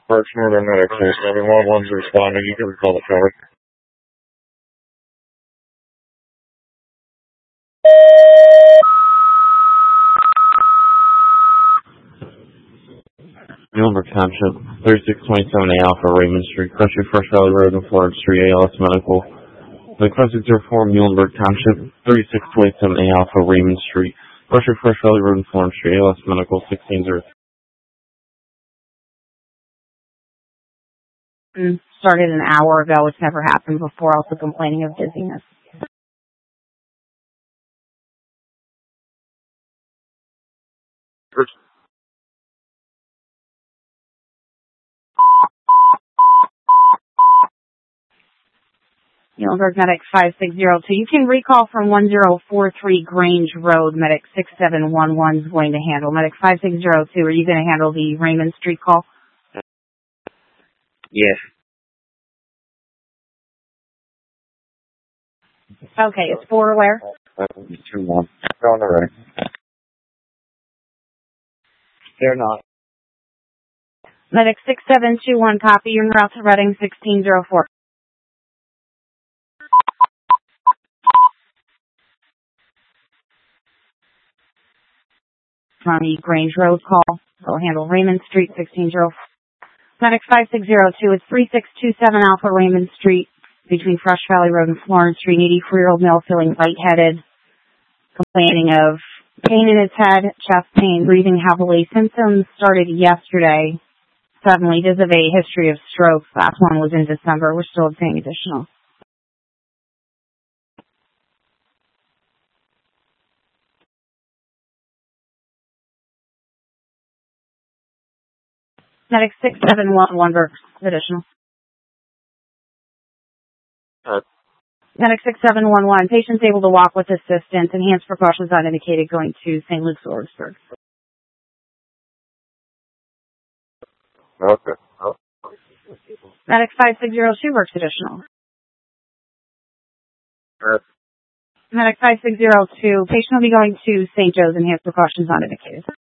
Parks Northern Medical, 711's responding. You can recall the cover. Muhlenberg Township, 3627A Alpha, Raymond Street, Crusher, Fresh Valley Road, and Florence Street, ALS Medical. Request 604, Muhlenberg Township, 3627A Alpha, Raymond Street, Crusher, Fresh Valley Road, and Florence Street, ALS Medical, 1603. Started an hour ago. It's never happened before. Also complaining of dizziness. Muhlenberg Medic 5602. You can recall from 1043 Grange Road. Medic 6711 is going to handle. Medic 5602, are you going to handle the Raymond Street call? Yes. Okay, it's for where? 2-1. They're on the right. They're not. Medic 6721, copy. You're en route to Reading 1604. On the Grange Road call. They'll handle Raymond Street 1604. Medic 5602, it's 3627 Alpha Raymond Street between Fresh Valley Road and Florence Street. 84-year-old male feeling lightheaded, complaining of pain in his head, chest pain, breathing heavily. Symptoms started yesterday. Suddenly, does have a history of strokes. Last one was in December. We're still obtaining additional. Medic 6711 works additional. Medic 6711, patient's able to walk with assistance. Enhanced precautions not indicated, going to St. Luke's, Orford. Okay. Medic 5602 works additional. Medic 5602, patient will be going to St. Joe's. Enhanced precautions not indicated.